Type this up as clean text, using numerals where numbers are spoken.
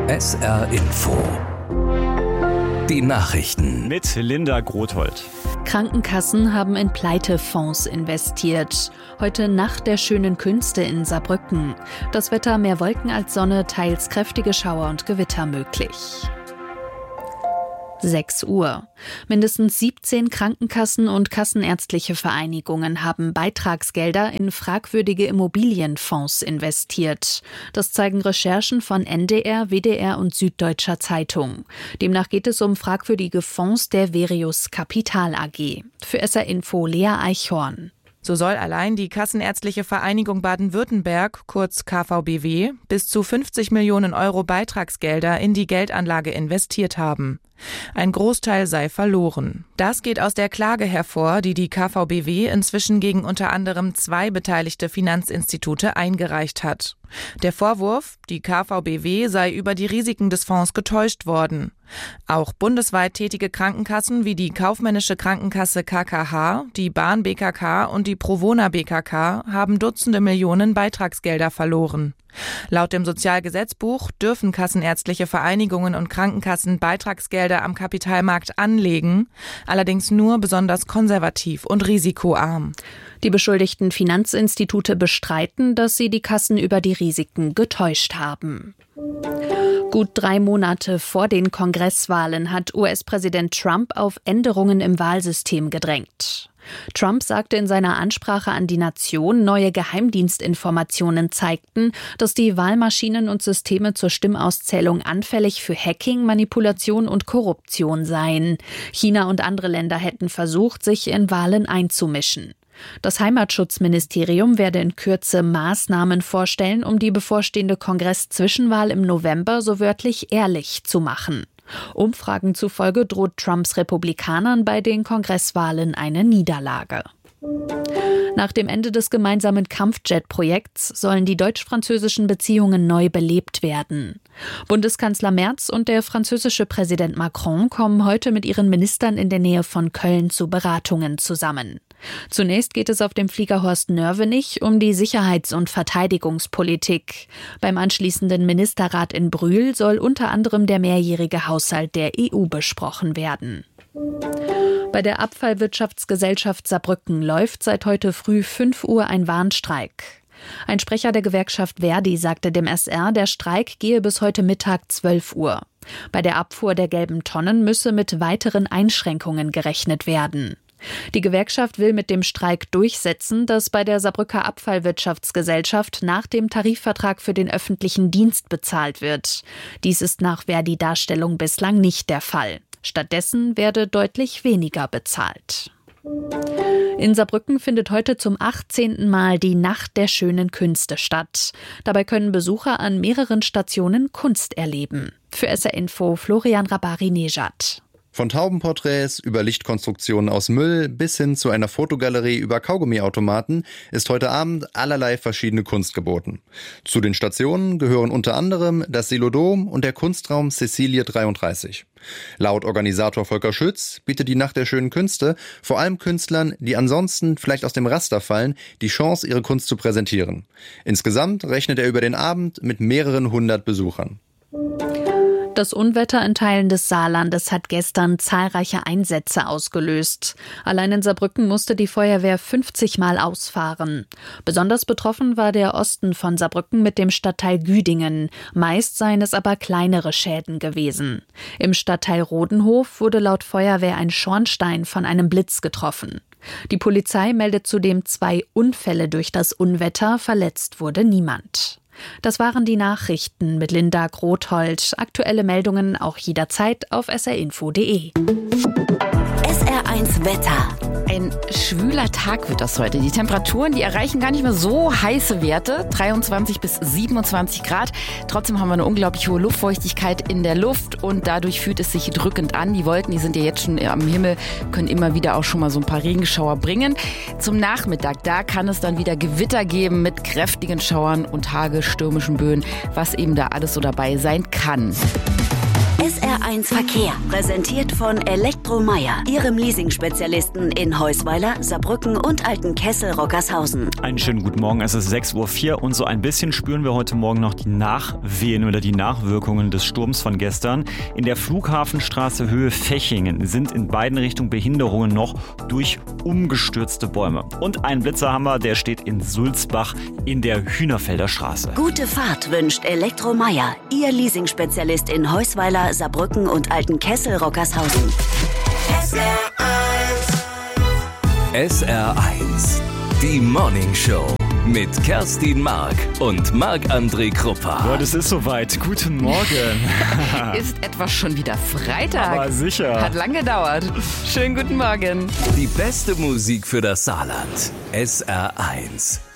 SR Info. Die Nachrichten. Mit Linda Grothold. Krankenkassen haben in Pleitefonds investiert. Heute Nacht der schönen Künste in Saarbrücken. Das Wetter mehr Wolken als Sonne, teils kräftige Schauer und Gewitter möglich. 6 Uhr. Mindestens 17 Krankenkassen und kassenärztliche Vereinigungen haben Beitragsgelder in fragwürdige Immobilienfonds investiert. Das zeigen Recherchen von NDR, WDR und Süddeutscher Zeitung. Demnach geht es um fragwürdige Fonds der Verius Kapital AG. Für SR Info Lea Eichhorn. So soll allein die Kassenärztliche Vereinigung Baden-Württemberg, kurz KVBW, bis zu 50 Millionen Euro Beitragsgelder in die Geldanlage investiert haben. Ein Großteil sei verloren. Das geht aus der Klage hervor, die die KVBW inzwischen gegen unter anderem 2 beteiligte Finanzinstitute eingereicht hat. Der Vorwurf, die KVBW sei über die Risiken des Fonds getäuscht worden. Auch bundesweit tätige Krankenkassen wie die Kaufmännische Krankenkasse KKH, die Bahn BKK und die Provona BKK haben Dutzende Millionen Beitragsgelder verloren. Laut dem Sozialgesetzbuch dürfen kassenärztliche Vereinigungen und Krankenkassen Beitragsgelder am Kapitalmarkt anlegen, allerdings nur besonders konservativ und risikoarm. Die beschuldigten Finanzinstitute bestreiten, dass sie die Kassen über die Risiken getäuscht haben. Gut 3 Monate vor den Kongresswahlen hat US-Präsident Trump auf Änderungen im Wahlsystem gedrängt. Trump sagte in seiner Ansprache an die Nation, neue Geheimdienstinformationen zeigten, dass die Wahlmaschinen und Systeme zur Stimmauszählung anfällig für Hacking, Manipulation und Korruption seien. China und andere Länder hätten versucht, sich in Wahlen einzumischen. Das Heimatschutzministerium werde in Kürze Maßnahmen vorstellen, um die bevorstehende Kongress-Zwischenwahl im November so wörtlich ehrlich zu machen. Umfragen zufolge droht Trumps Republikanern bei den Kongresswahlen eine Niederlage. Nach dem Ende des gemeinsamen Kampfjet-Projekts sollen die deutsch-französischen Beziehungen neu belebt werden. Bundeskanzler Merz und der französische Präsident Macron kommen heute mit ihren Ministern in der Nähe von Köln zu Beratungen zusammen. Zunächst geht es auf dem Flieger Horst Nörvenich um die Sicherheits- und Verteidigungspolitik. Beim anschließenden Ministerrat in Brühl soll unter anderem der mehrjährige Haushalt der EU besprochen werden. Bei der Abfallwirtschaftsgesellschaft Saarbrücken läuft seit heute früh 5 Uhr ein Warnstreik. Ein Sprecher der Gewerkschaft Verdi sagte dem SR, der Streik gehe bis heute Mittag 12 Uhr. Bei der Abfuhr der gelben Tonnen müsse mit weiteren Einschränkungen gerechnet werden. Die Gewerkschaft will mit dem Streik durchsetzen, dass bei der Saarbrücker Abfallwirtschaftsgesellschaft nach dem Tarifvertrag für den öffentlichen Dienst bezahlt wird. Dies ist nach Verdi-Darstellung bislang nicht der Fall. Stattdessen werde deutlich weniger bezahlt. In Saarbrücken findet heute zum 18. Mal die Nacht der schönen Künste statt. Dabei können Besucher an mehreren Stationen Kunst erleben. Für SR Info Florian Rabari-Nejad. Von Taubenporträts über Lichtkonstruktionen aus Müll bis hin zu einer Fotogalerie über Kaugummiautomaten ist heute Abend allerlei verschiedene Kunst geboten. Zu den Stationen gehören unter anderem das Silodom und der Kunstraum Cäcilie 33. Laut Organisator Volker Schütz bietet die Nacht der schönen Künste vor allem Künstlern, die ansonsten vielleicht aus dem Raster fallen, die Chance, ihre Kunst zu präsentieren. Insgesamt rechnet er über den Abend mit mehreren 100 Besuchern. Das Unwetter in Teilen des Saarlandes hat gestern zahlreiche Einsätze ausgelöst. Allein in Saarbrücken musste die Feuerwehr 50 Mal ausfahren. Besonders betroffen war der Osten von Saarbrücken mit dem Stadtteil Güdingen. Meist seien es aber kleinere Schäden gewesen. Im Stadtteil Rodenhof wurde laut Feuerwehr ein Schornstein von einem Blitz getroffen. Die Polizei meldet zudem 2 Unfälle durch das Unwetter. Verletzt wurde niemand. Das waren die Nachrichten mit Linda Grothold. Aktuelle Meldungen auch jederzeit auf srinfo.de. SR1 Wetter. Ein schwüler Tag wird das heute. Die Temperaturen, die erreichen gar nicht mehr so heiße Werte, 23 bis 27 Grad. Trotzdem haben wir eine unglaublich hohe Luftfeuchtigkeit in der Luft und dadurch fühlt es sich drückend an. Die Wolken, die sind ja jetzt schon am Himmel, können immer wieder auch schon mal so ein paar Regenschauer bringen. Zum Nachmittag, da kann es dann wieder Gewitter geben mit kräftigen Schauern und hagestürmischen Böen, was eben da alles so dabei sein kann. SR1 Verkehr, präsentiert von Elektromeyer, Ihrem Leasing-Spezialisten in Heusweiler, Saarbrücken und Altenkessel-Rockershausen. Einen schönen guten Morgen, es ist 6:04 Uhr und so ein bisschen spüren wir heute Morgen noch die Nachwehen oder die Nachwirkungen des Sturms von gestern. In der Flughafenstraße Höhe Fechingen sind in beiden Richtungen Behinderungen noch durch umgestürzte Bäume. Und ein Blitzer haben wir, der steht in Sulzbach in der Hühnerfelder Straße. Gute Fahrt wünscht Elektromeyer, Ihr Leasing-Spezialist in Heusweiler, Saarbrücken und Altenkessel-Rockershausen. SR1, die Morning Show mit Kerstin Mark und Marc-André Kruppa. Ja, das ist soweit. Guten Morgen. Ist etwas schon wieder Freitag. Aber sicher. Hat lang gedauert. Schönen guten Morgen. Die beste Musik für das Saarland. SR1.